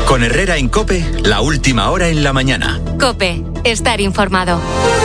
Con Herrera en COPE, la última hora en la mañana. COPE, estar informado.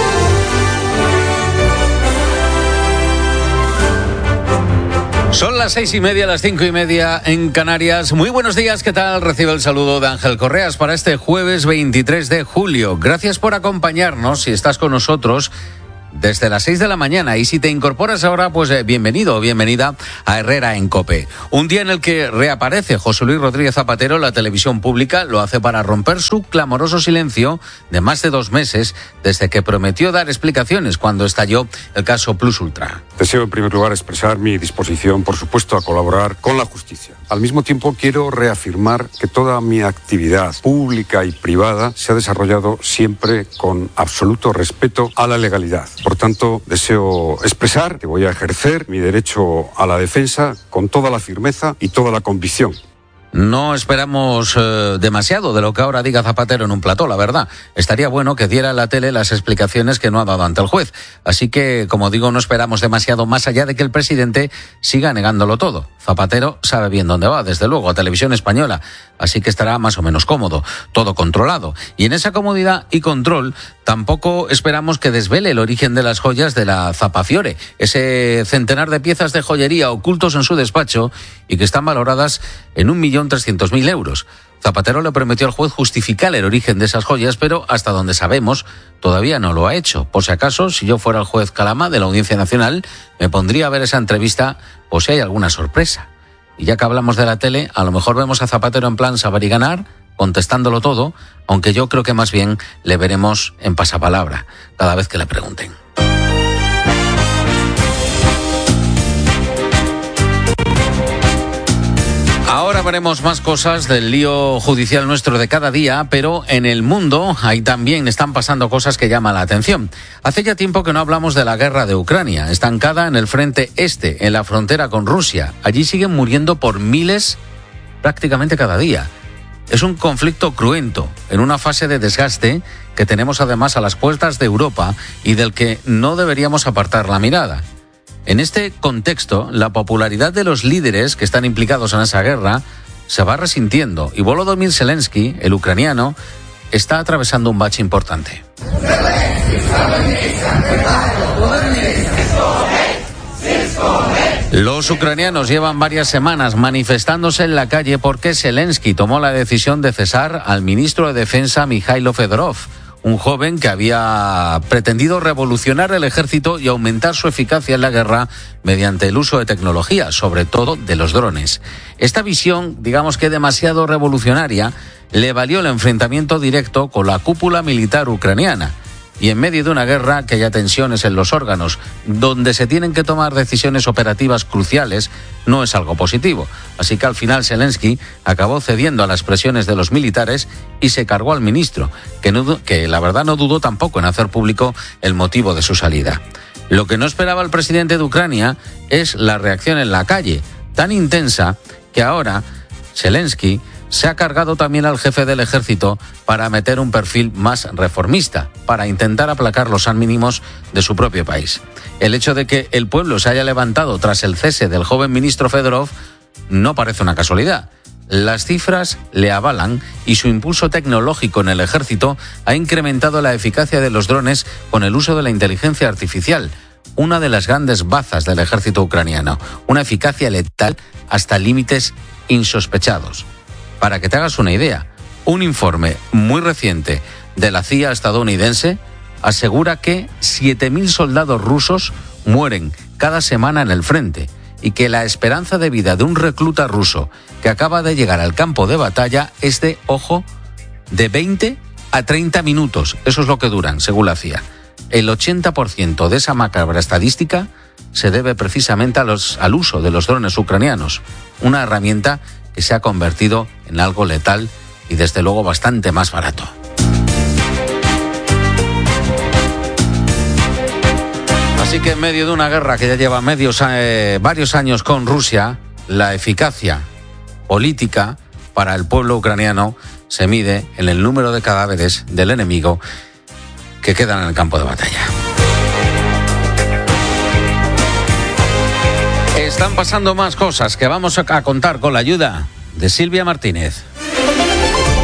Son las 6:30, las 5:30 en Canarias. Muy buenos días, ¿qué tal? Recibe el saludo de Ángel Correas para este jueves 23 de julio. Gracias por acompañarnos, si estás con nosotros desde las 6 de la mañana. Y si te incorporas ahora, pues bienvenido o bienvenida a Herrera en COPE. Un día en el que reaparece José Luis Rodríguez Zapatero en la televisión pública. Lo hace para romper su clamoroso silencio de más de 2 meses desde que prometió dar explicaciones cuando estalló el caso Plus Ultra. Deseo en primer lugar expresar mi disposición, por supuesto, a colaborar con la justicia. Al mismo tiempo quiero reafirmar que toda mi actividad pública y privada se ha desarrollado siempre con absoluto respeto a la legalidad. Por tanto, deseo expresar que voy a ejercer mi derecho a la defensa con toda la firmeza y toda la convicción. No esperamos demasiado de lo que ahora diga Zapatero en un plató, la verdad. Estaría bueno que diera a la tele las explicaciones que no ha dado ante el juez. Así que, como digo, no esperamos demasiado más allá de que el presidente siga negándolo todo. Zapatero sabe bien dónde va, desde luego, a Televisión Española. Así que estará más o menos cómodo, todo controlado. Y en esa comodidad y control tampoco esperamos que desvele el origen de las joyas de la Zapafiore, ese centenar de piezas de joyería ocultos en su despacho y que están valoradas en 1.300.000 euros. Zapatero le prometió al juez justificar el origen de esas joyas, pero hasta donde sabemos todavía no lo ha hecho. Por si acaso, si yo fuera el juez Calama de la Audiencia Nacional, me pondría a ver esa entrevista por si hay alguna sorpresa. Y ya que hablamos de la tele, a lo mejor vemos a Zapatero en plan saber y ganar, contestándolo todo, aunque yo creo que más bien le veremos en pasapalabra cada vez que le pregunten. Ahora veremos más cosas del lío judicial nuestro de cada día, pero en el mundo ahí también están pasando cosas que llaman la atención. Hace ya tiempo que no hablamos de la guerra de Ucrania, estancada en el frente este, en la frontera con Rusia. Allí siguen muriendo por miles prácticamente cada día. Es un conflicto cruento, en una fase de desgaste que tenemos además a las puertas de Europa y del que no deberíamos apartar la mirada. En este contexto, la popularidad de los líderes que están implicados en esa guerra se va resintiendo y Volodymyr Zelensky, el ucraniano, está atravesando un bache importante. Los ucranianos llevan varias semanas manifestándose en la calle porque Zelensky tomó la decisión de cesar al ministro de Defensa Mikhailo Fedorov, un joven que había pretendido revolucionar el ejército y aumentar su eficacia en la guerra mediante el uso de tecnología, sobre todo de los drones. Esta visión, digamos que demasiado revolucionaria, le valió el enfrentamiento directo con la cúpula militar ucraniana. Y en medio de una guerra que haya tensiones en los órganos, donde se tienen que tomar decisiones operativas cruciales, no es algo positivo. Así que al final Zelensky acabó cediendo a las presiones de los militares y se cargó al ministro, que la verdad no dudó tampoco en hacer público el motivo de su salida. Lo que no esperaba el presidente de Ucrania es la reacción en la calle, tan intensa que ahora Zelensky se ha cargado también al jefe del ejército para meter un perfil más reformista, para intentar aplacar los ánimos de su propio país. El hecho de que el pueblo se haya levantado tras el cese del joven ministro Fedorov no parece una casualidad. Las cifras le avalan y su impulso tecnológico en el ejército ha incrementado la eficacia de los drones con el uso de la inteligencia artificial, una de las grandes bazas del ejército ucraniano, una eficacia letal hasta límites insospechados. Para que te hagas una idea, un informe muy reciente de la CIA estadounidense asegura que 7.000 soldados rusos mueren cada semana en el frente y que la esperanza de vida de un recluta ruso que acaba de llegar al campo de batalla es de, ojo, de 20 a 30 minutos. Eso es lo que duran, según la CIA. El 80% de esa macabra estadística se debe precisamente al uso de los drones ucranianos, una herramienta que se ha convertido en algo letal y desde luego bastante más barato. Así que en medio de una guerra que ya lleva varios años con Rusia, la eficacia política para el pueblo ucraniano se mide en el número de cadáveres del enemigo que quedan en el campo de batalla. Están pasando más cosas que vamos a contar con la ayuda de Silvia Martínez.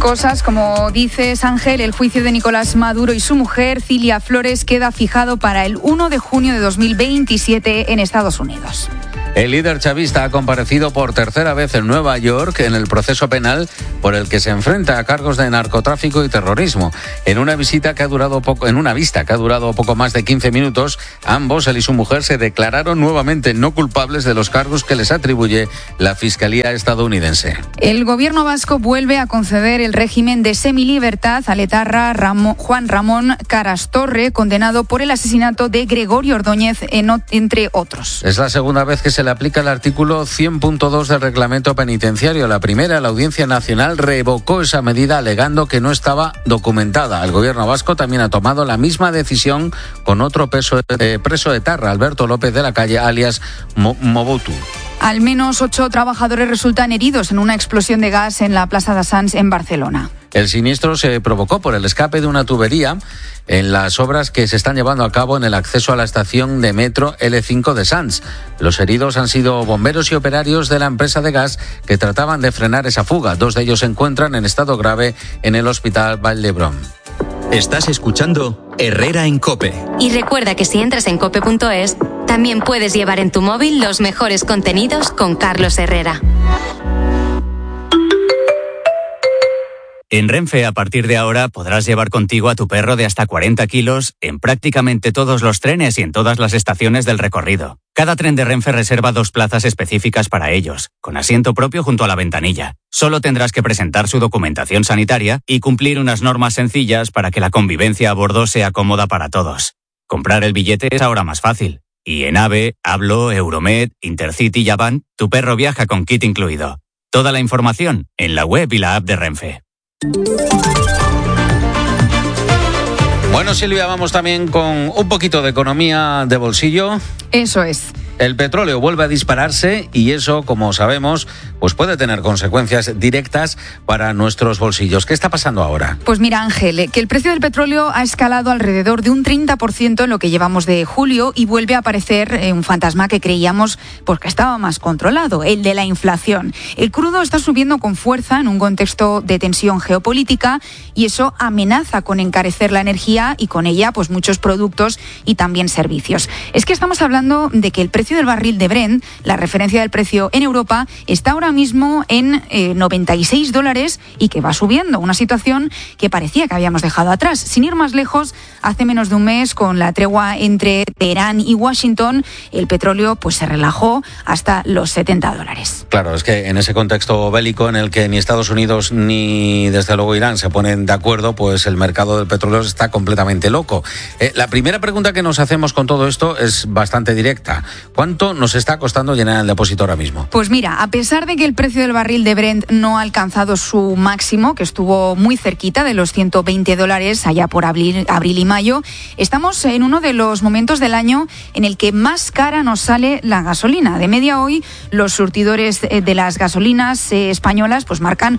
cosas. Como dices, Ángel, el juicio de Nicolás Maduro y su mujer, Cilia Flores, queda fijado para el 1 de junio de 2027 en Estados Unidos. El líder chavista ha comparecido por tercera vez en Nueva York en el proceso penal por el que se enfrenta a cargos de narcotráfico y terrorismo. En una vista que ha durado poco más de 15 minutos, ambos, él y su mujer, se declararon nuevamente no culpables de los cargos que les atribuye la Fiscalía estadounidense. El gobierno vasco vuelve a conceder el régimen de semilibertad al etarra Juan Ramón Carastorre, condenado por el asesinato de Gregorio Ordóñez, entre otros. Es la segunda vez que se le aplica el artículo 100.2 del reglamento penitenciario. La primera, la Audiencia Nacional revocó esa medida alegando que no estaba documentada. El gobierno vasco también ha tomado la misma decisión con otro preso etarra, Alberto López de la Calle, alias Mobutu. Al menos 8 trabajadores resultan heridos en una explosión de gas en la Plaza de Sants en Barcelona. El siniestro se provocó por el escape de una tubería en las obras que se están llevando a cabo en el acceso a la estación de metro L5 de Sants. Los heridos han sido bomberos y operarios de la empresa de gas que trataban de frenar esa fuga. 2 de ellos se encuentran en estado grave en el Hospital Vall d'Hebron. Estás escuchando Herrera en COPE. Y recuerda que si entras en cope.es, también puedes llevar en tu móvil los mejores contenidos con Carlos Herrera. En Renfe, a partir de ahora, podrás llevar contigo a tu perro de hasta 40 kilos en prácticamente todos los trenes y en todas las estaciones del recorrido. Cada tren de Renfe reserva 2 plazas específicas para ellos, con asiento propio junto a la ventanilla. Solo tendrás que presentar su documentación sanitaria y cumplir unas normas sencillas para que la convivencia a bordo sea cómoda para todos. Comprar el billete es ahora más fácil. Y en AVE, Hablo, Euromed, Intercity y Avant, tu perro viaja con kit incluido. Toda la información en la web y la app de Renfe. Bueno, Silvia, vamos también con un poquito de economía de bolsillo. Eso es. El petróleo vuelve a dispararse y eso, como sabemos, pues puede tener consecuencias directas para nuestros bolsillos. ¿Qué está pasando ahora? Pues mira, Ángel, que el precio del petróleo ha escalado alrededor de un 30% en lo que llevamos de julio y vuelve a aparecer un fantasma que creíamos porque estaba más controlado, el de la inflación. El crudo está subiendo con fuerza en un contexto de tensión geopolítica y eso amenaza con encarecer la energía y con ella pues muchos productos y también servicios. Es que estamos hablando de que el precio del barril de Brent, la referencia del precio en Europa, está ahora mismo en $96 y que va subiendo, una situación que parecía que habíamos dejado atrás. Sin ir más lejos, hace menos de un mes, con la tregua entre Teherán y Washington, el petróleo pues se relajó hasta los $70. Claro, es que en ese contexto bélico en el que ni Estados Unidos ni desde luego Irán se ponen de acuerdo, pues el mercado del petróleo está completamente loco. La primera pregunta que nos hacemos con todo esto es bastante directa. ¿Cuánto nos está costando llenar el depósito ahora mismo? Pues mira, a pesar de que el precio del barril de Brent no ha alcanzado su máximo, que estuvo muy cerquita de los $120 allá por abril y mayo, estamos en uno de los momentos del año en el que más cara nos sale la gasolina. De media hoy, los surtidores de las gasolinas españolas pues marcan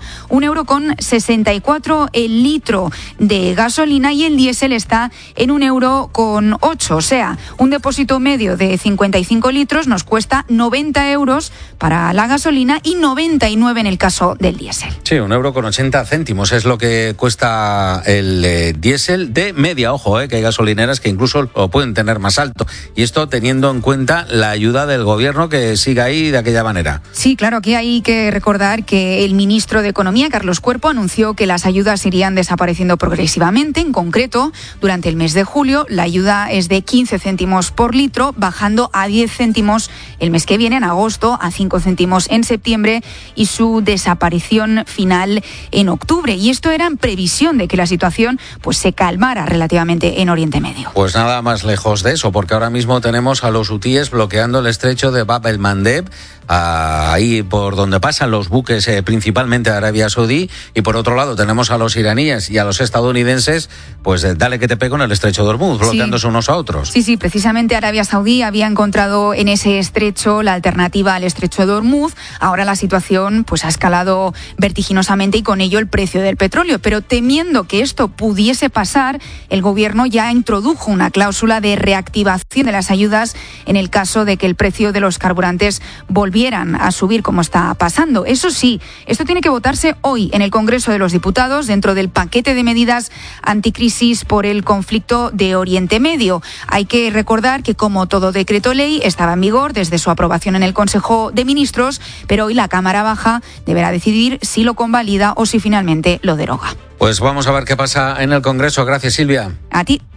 €1,64 el litro de gasolina y el diésel está en €1,08. O sea, un depósito medio de 55 litros nos cuesta €90 para la gasolina y 99 en el caso del diésel. Sí, €1,80 es lo que cuesta el diésel de media. Ojo, que hay gasolineras que incluso lo pueden tener más alto. Y esto teniendo en cuenta la ayuda del gobierno que sigue ahí de aquella manera. Sí, claro, aquí hay que recordar que el ministro de Economía, Carlos Cuerpo, anunció que las ayudas irían desapareciendo progresivamente. En concreto, durante el mes de julio, la ayuda es de 15 céntimos por litro, bajando a 10 céntimos el mes que viene, en agosto, a 5 céntimos en septiembre y su desaparición final en octubre. Y esto era en previsión de que la situación pues se calmara relativamente en Oriente Medio. Pues nada más lejos de eso, porque ahora mismo tenemos a los hutíes bloqueando el estrecho de Bab el-Mandeb, ahí por donde pasan los buques principalmente de Arabia Saudí, y por otro lado tenemos a los iraníes y a los estadounidenses, pues dale que te pego en el estrecho de Hormuz, bloqueándose unos a otros. Sí, precisamente Arabia Saudí había encontrado en ese estrecho estrecho, la alternativa al estrecho de Hormuz. Ahora la situación pues ha escalado vertiginosamente y con ello el precio del petróleo. Pero temiendo que esto pudiese pasar, el gobierno ya introdujo una cláusula de reactivación de las ayudas en el caso de que el precio de los carburantes volvieran a subir como está pasando. Eso sí, esto tiene que votarse hoy en el Congreso de los Diputados dentro del paquete de medidas anticrisis por el conflicto de Oriente Medio. Hay que recordar que, como todo decreto ley, estaba en vigor desde su aprobación en el Consejo de Ministros, pero hoy la Cámara Baja deberá decidir si lo convalida o si finalmente lo deroga. Pues vamos a ver qué pasa en el Congreso. Gracias, Silvia. A ti.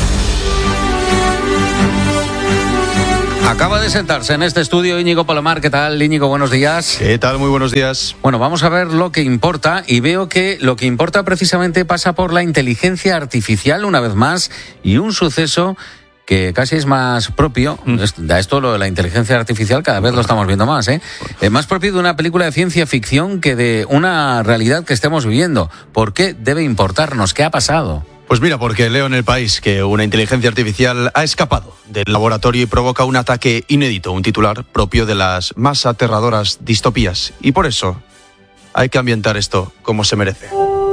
Acaba de sentarse en este estudio Íñigo Palomar. ¿Qué tal, Íñigo? Buenos días. ¿Qué tal? Muy buenos días. Bueno, vamos a ver lo que importa y veo que lo que importa precisamente pasa por la inteligencia artificial una vez más y un suceso que casi es más propio, esto lo de la inteligencia artificial cada vez lo estamos viendo más, más propio de una película de ciencia ficción que de una realidad que estemos viviendo. ¿Por qué debe importarnos? ¿Qué ha pasado? Pues mira, porque leo en El País que una inteligencia artificial ha escapado del laboratorio y provoca un ataque inédito, un titular propio de las más aterradoras distopías. Y por eso hay que ambientar esto como se merece.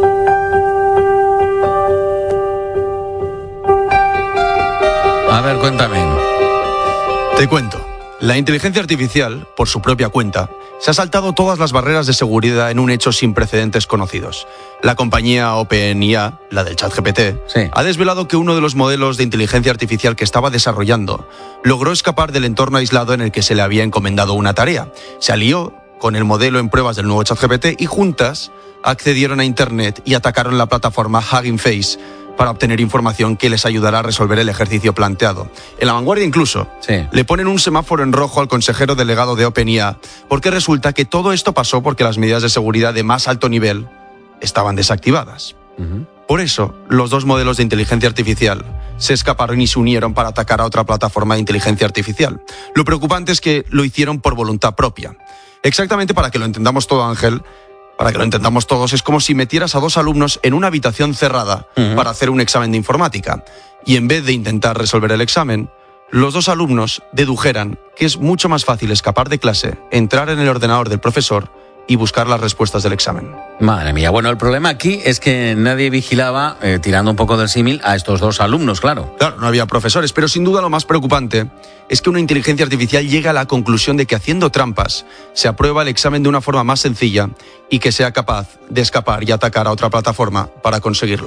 A ver, cuéntame. Te cuento. La inteligencia artificial, por su propia cuenta, se ha saltado todas las barreras de seguridad en un hecho sin precedentes conocidos. La compañía OpenIA, la del ChatGPT, ha desvelado que uno de los modelos de inteligencia artificial que estaba desarrollando logró escapar del entorno aislado en el que se le había encomendado una tarea. Se alió con el modelo en pruebas del nuevo ChatGPT y juntas accedieron a Internet y atacaron la plataforma Hugging Face para obtener información que les ayudará a resolver el ejercicio planteado. En La Vanguardia incluso le ponen un semáforo en rojo al consejero delegado de OpenIA, porque resulta que todo esto pasó porque las medidas de seguridad de más alto nivel estaban desactivadas. Por eso, los dos modelos de inteligencia artificial se escaparon y se unieron para atacar a otra plataforma de inteligencia artificial. Lo preocupante es que lo hicieron por voluntad propia. Exactamente, para que lo entendamos todo, Ángel, para que lo entendamos todos, es como si metieras a dos alumnos en una habitación cerrada para hacer un examen de informática. Y en vez de intentar resolver el examen, los dos alumnos dedujeran que es mucho más fácil escapar de clase, entrar en el ordenador del profesor y buscar las respuestas del examen. Madre mía. Bueno, el problema aquí es que nadie vigilaba, tirando un poco del símil, a estos dos alumnos, claro. Claro, no había profesores, pero sin duda lo más preocupante es que una inteligencia artificial llega a la conclusión de que haciendo trampas se aprueba el examen de una forma más sencilla y que sea capaz de escapar y atacar a otra plataforma para conseguirlo.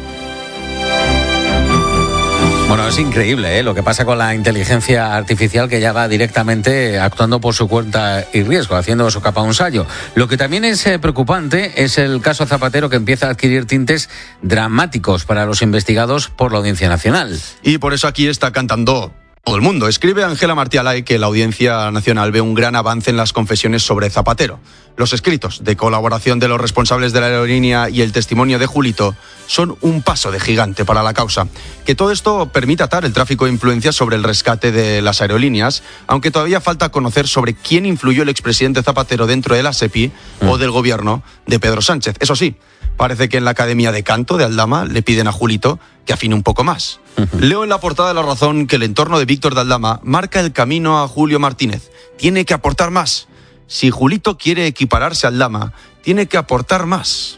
Bueno, es increíble lo que pasa con la inteligencia artificial, que ya va directamente actuando por su cuenta y riesgo, haciendo de su capa un sallo. Lo que también es preocupante es el caso Zapatero, que empieza a adquirir tintes dramáticos para los investigados por la Audiencia Nacional. Y por eso aquí está cantando todo el mundo. Escribe Ángela Martialay que la Audiencia Nacional ve un gran avance en las confesiones sobre Zapatero. Los escritos de colaboración de los responsables de la aerolínea y el testimonio de Julito son un paso de gigante para la causa. Que todo esto permita atar el tráfico de influencias sobre el rescate de las aerolíneas, aunque todavía falta conocer sobre quién influyó el expresidente Zapatero dentro de la SEPI o del gobierno de Pedro Sánchez. Eso sí, parece que en la Academia de Canto de Aldama le piden a Julito que afine un poco más. Leo en la portada de La Razón que el entorno de Víctor de Aldama marca el camino a Julio Martínez. Tiene que aportar más. Si Julito quiere equipararse a Aldama, tiene que aportar más.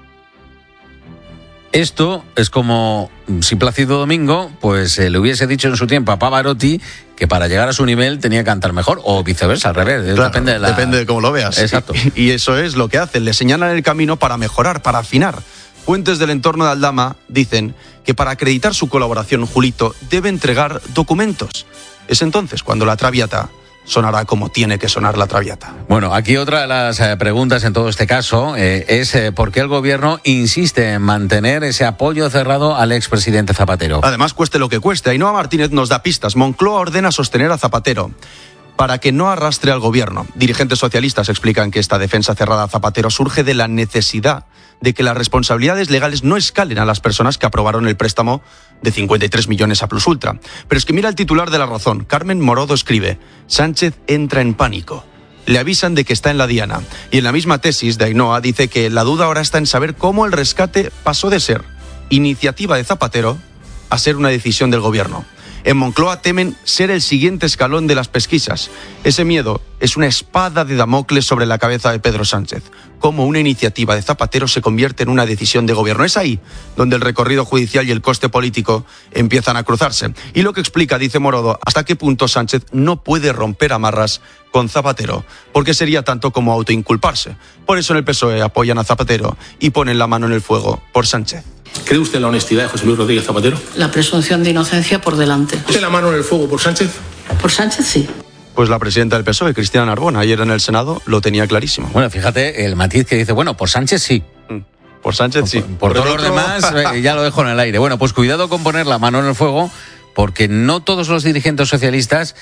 Esto es como si Plácido Domingo pues le hubiese dicho en su tiempo a Pavarotti que para llegar a su nivel tenía que cantar mejor, o viceversa, al revés. Claro, depende de cómo lo veas. Exacto. Y eso es lo que hacen, le señalan el camino para mejorar, para afinar. Fuentes del entorno de Aldama dicen que para acreditar su colaboración, Julito debe entregar documentos. Es entonces cuando la Traviata sonará como tiene que sonar la Traviata. Bueno, aquí otra de las preguntas en todo este caso es por qué el gobierno insiste en mantener ese apoyo cerrado al expresidente Zapatero. Además, cueste lo que cueste, Ainhoa Martínez nos da pistas. Moncloa ordena sostener a Zapatero para que no arrastre al gobierno. Dirigentes socialistas explican que esta defensa cerrada a Zapatero surge de la necesidad de que las responsabilidades legales no escalen a las personas que aprobaron el préstamo de 53 millones a Plus Ultra. Pero es que mira el titular de La Razón. Carmen Morodo escribe: Sánchez entra en pánico. Le avisan de que está en la diana. Y en la misma tesis de Ainhoa dice que la duda ahora está en saber cómo el rescate pasó de ser iniciativa de Zapatero a ser una decisión del gobierno. En Moncloa temen ser el siguiente escalón de las pesquisas. Ese miedo es una espada de Damocles sobre la cabeza de Pedro Sánchez. Cómo una iniciativa de Zapatero se convierte en una decisión de gobierno. Es ahí donde el recorrido judicial y el coste político empiezan a cruzarse. Y lo que explica, dice Morodo, hasta qué punto Sánchez no puede romper amarras con Zapatero, porque sería tanto como autoinculparse. Por eso en el PSOE apoyan a Zapatero y ponen la mano en el fuego por Sánchez. ¿Cree usted en la honestidad de José Luis Rodríguez Zapatero? La presunción de inocencia por delante. ¿Pone la mano en el fuego por Sánchez? Por Sánchez sí. Pues la presidenta del PSOE, Cristina Narbona, ayer en el Senado lo tenía clarísimo. Bueno, fíjate el matiz que dice, bueno, por Sánchez sí. Por Sánchez sí. Por todos los demás ya lo dejo en el aire. Bueno, pues cuidado con poner la mano en el fuego, porque no todos los dirigentes socialistas,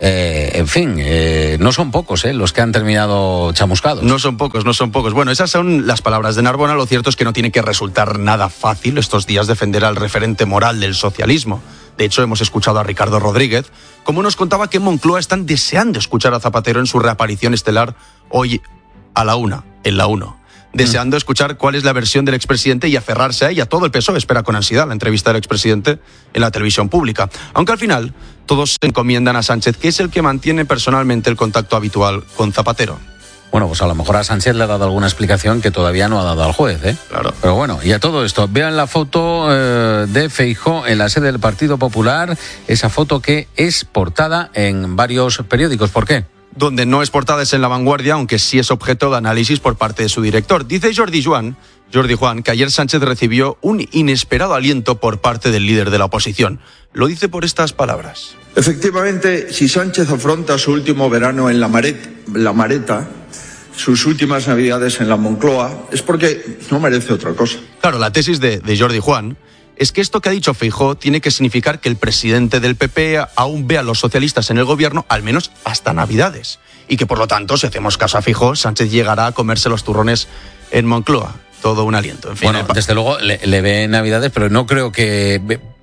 no son pocos los que han terminado chamuscados. No son pocos. Bueno, esas son las palabras de Narbona. Lo cierto es que no tiene que resultar nada fácil estos días defender al referente moral del socialismo. De hecho, hemos escuchado a Ricardo Rodríguez, como nos contaba que en Moncloa están deseando escuchar a Zapatero en su reaparición estelar hoy a la 1, en la 1. Deseando escuchar cuál es la versión del expresidente y aferrarse a ella. Todo el PSOE espera con ansiedad la entrevista del expresidente en la televisión pública. Aunque al final todos se encomiendan a Sánchez, que es el que mantiene personalmente el contacto habitual con Zapatero. Bueno, pues a lo mejor a Sánchez le ha dado alguna explicación que todavía no ha dado al juez, Claro. Pero bueno, y a todo esto, vean la foto de Feijóo en la sede del Partido Popular, esa foto que es portada en varios periódicos. ¿Por qué? Donde no es portada es en La Vanguardia, aunque sí es objeto de análisis por parte de su director. Dice Jordi Juan, que ayer Sánchez recibió un inesperado aliento por parte del líder de la oposición. Lo dice por estas palabras. Efectivamente, si Sánchez afronta su último verano en la Mareta, sus últimas navidades en la Moncloa, es porque no merece otra cosa. Claro, la tesis de Jordi Juan es que esto que ha dicho Feijóo tiene que significar que el presidente del PP aún ve a los socialistas en el gobierno al menos hasta Navidades. Y que por lo tanto, si hacemos caso a Feijóo, Sánchez llegará a comerse los turrones en Moncloa. Todo un aliento. En fin, bueno, desde luego le ve en Navidades, pero no creo que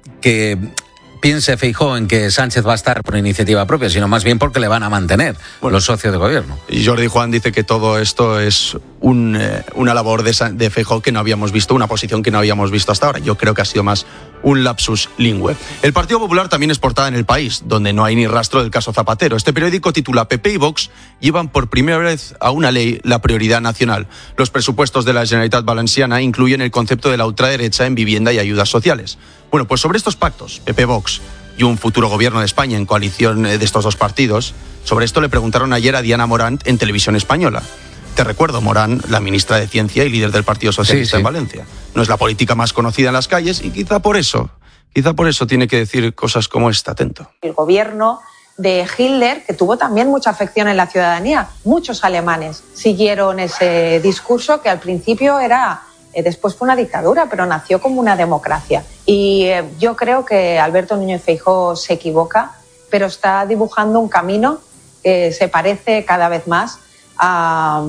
piense Feijóo en que Sánchez va a estar por iniciativa propia, sino más bien porque le van a mantener los socios de gobierno. Y Jordi Juan dice que todo esto es una labor de Feijóo que no habíamos visto, una posición que no habíamos visto hasta ahora. Yo creo que ha sido más un lapsus lingüe. El Partido Popular también es portada en El País, donde no hay ni rastro del caso Zapatero. Este periódico titula PP y Vox llevan por primera vez a una ley la prioridad nacional. Los presupuestos de la Generalitat Valenciana incluyen el concepto de la ultraderecha en vivienda y ayudas sociales. Bueno, pues sobre estos pactos, PP-Vox y un futuro gobierno de España en coalición de estos dos partidos, sobre esto le preguntaron ayer a Diana Morant en Televisión Española. Te recuerdo, Morant, la ministra de Ciencia y líder del Partido Socialista en Valencia. No es la política más conocida en las calles y quizá por eso tiene que decir cosas como esta, atento. El gobierno de Hitler, que tuvo también mucha afección en la ciudadanía, muchos alemanes siguieron ese discurso que al principio era... Después fue una dictadura, pero nació como una democracia. Y yo creo que Alberto Núñez Feijóo se equivoca, pero está dibujando un camino que se parece cada vez más a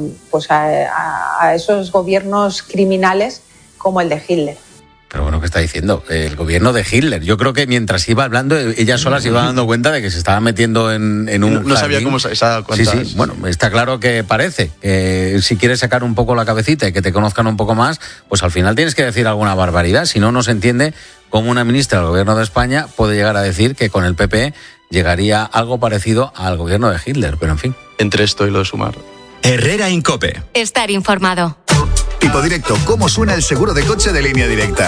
esos gobiernos criminales como el de Hitler. Pero bueno, ¿qué está diciendo? El gobierno de Hitler. Yo creo que mientras iba hablando, ella sola se iba dando cuenta de que se estaba metiendo en un no sabía cómo se daba cuenta. Sí. Bueno, está claro que parece. Si quieres sacar un poco la cabecita y que te conozcan un poco más, pues al final tienes que decir alguna barbaridad. Si no, no se entiende cómo una ministra del gobierno de España puede llegar a decir que con el PP llegaría algo parecido al gobierno de Hitler. Pero en fin. Entre esto y lo de Sumar. Herrera en COPE. Estar informado. Tipo directo, ¿cómo suena el seguro de coche de Línea Directa?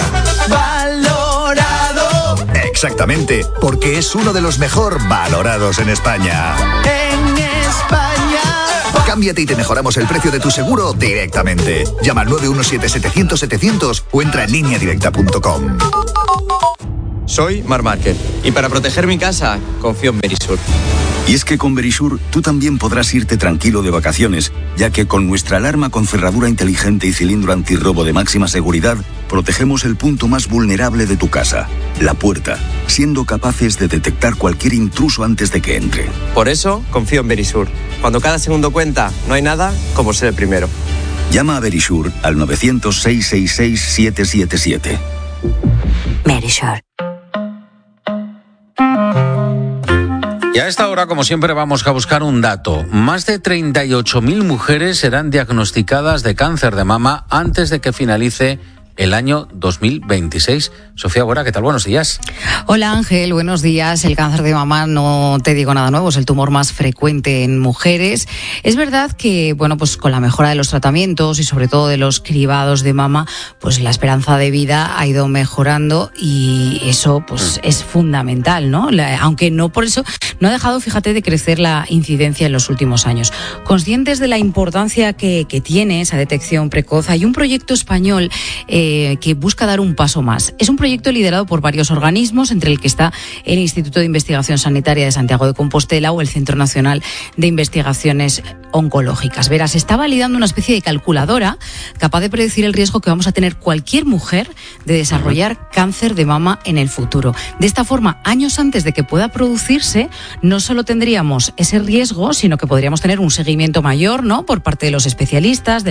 Valorado. Exactamente, porque es uno de los mejor valorados en España. En España. Cámbiate y te mejoramos el precio de tu seguro directamente. Llama al 917-700-700 o entra en lineadirecta.com. Soy Marc Márquez y para proteger mi casa confío en Verisur. Y es que con Verisur tú también podrás irte tranquilo de vacaciones, ya que con nuestra alarma con cerradura inteligente y cilindro antirrobo de máxima seguridad, protegemos el punto más vulnerable de tu casa, la puerta, siendo capaces de detectar cualquier intruso antes de que entre. Por eso confío en Verisur. Cuando cada segundo cuenta, no hay nada como ser el primero. Llama a Verisur al 900-666-777. Verisur. Y a esta hora, como siempre, vamos a buscar un dato. Más de 38.000 mujeres serán diagnosticadas de cáncer de mama antes de que finalice el año 2026. Sofía Bora, ¿qué tal? Buenos días. Hola Ángel, buenos días. El cáncer de mama, no te digo nada nuevo, es el tumor más frecuente en mujeres. Es verdad que, pues con la mejora de los tratamientos y sobre todo de los cribados de mama, pues la esperanza de vida ha ido mejorando y eso pues es fundamental, ¿no? Aunque no por eso no ha dejado, fíjate, de crecer la incidencia en los últimos años. Conscientes de la importancia que tiene esa detección precoz, hay un proyecto español que busca dar un paso más. Es un proyecto liderado por varios organismos, entre el que está el Instituto de Investigación Sanitaria de Santiago de Compostela o el Centro Nacional de Investigaciones Oncológicas. Verás, se está validando una especie de calculadora capaz de predecir el riesgo que vamos a tener cualquier mujer de desarrollar cáncer de mama en el futuro. De esta forma, años antes de que pueda producirse, no solo tendríamos ese riesgo, sino que podríamos tener un seguimiento mayor, ¿no?, por parte de los especialistas,